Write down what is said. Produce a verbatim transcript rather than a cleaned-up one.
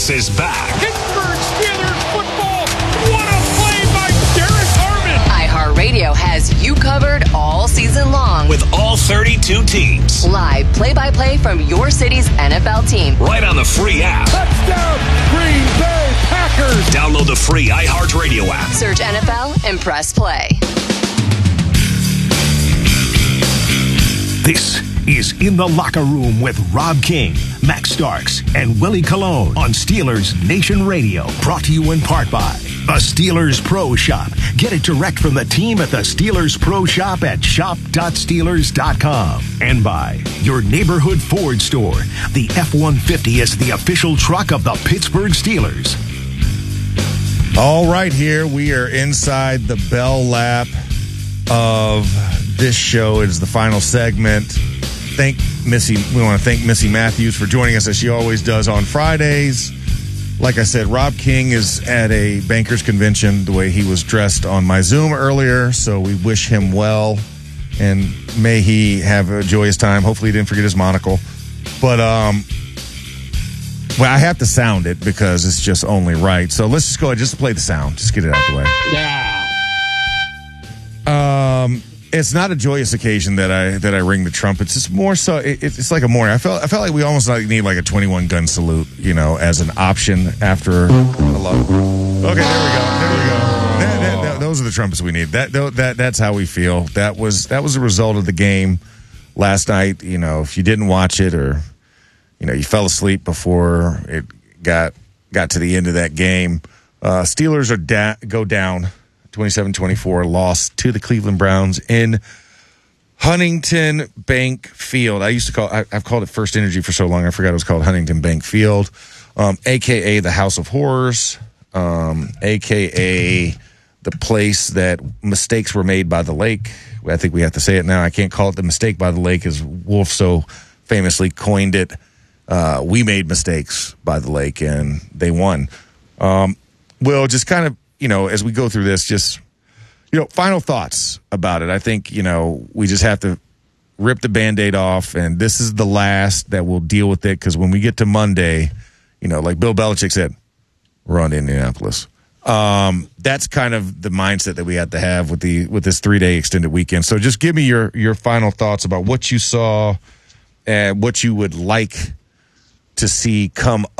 Is back. Pittsburgh Steelers football. What a play by Derek Harmon. iHeartRadio has you covered all season long With all thirty-two teams. live play-by-play from your city's N F L team. Right on the free app. Touchdown, Green Bay Packers. Download the free iHeartRadio app. Search N F L and press play. This is In the Locker Room with Rob King, Max Starks, and Willie Colon on Steelers Nation Radio. Brought to you in part by the Steelers Pro Shop. Get it direct from the team at the Steelers Pro Shop at shop dot steelers dot com. And by your neighborhood Ford store. The F one fifty is the official truck of the Pittsburgh Steelers. All right, here we are inside the bell lap of this show. It is the final segment. Thank Missy. We want to thank Missy Matthews for joining us as she always does on Fridays. Like I said, Rob King is at a bankers convention the way he was dressed on my Zoom earlier, so we wish him well, and may he have a joyous time. Hopefully he didn't forget his monocle. But, um, well, I have to sound it because it's just only right. So let's just go ahead, just play the sound. Just get it out the way. Yeah. Um... It's not a joyous occasion that I that I ring the trumpets. It's more so. It, it's like a morning. I felt I felt like we almost like need like a twenty-one gun salute, you know, as an option after. A lot. Okay, there we go. There we go. That, that, that, those are the trumpets we need. That that that's how we feel. That was that was a result of the game last night. You know, if you didn't watch it or you know you fell asleep before it got got to the end of that game, uh, Steelers are da- go down. twenty-seven twenty-four loss to the Cleveland Browns in Huntington Bank Field. I used to call I, I've called it First Energy for so long, I forgot it was called Huntington Bank Field, um, a k a the House of Horrors, um, a k a the place that mistakes were made by the lake. I think we have to say it now. I can't call it the mistake by the lake, as Wolf so famously coined it. Uh, we made mistakes by the lake, and they won. Um, Will, just kind of, you know, as we go through this, just, you know, final thoughts about it. I think, you know, we just have to rip the Band-Aid off, and this is the last that we'll deal with it, because when we get to Monday, you know, like Bill Belichick said, we're on to Indianapolis. Um, that's kind of the mindset that we have to have with the with this three-day extended weekend. So just give me your, your final thoughts about what you saw and what you would like to see come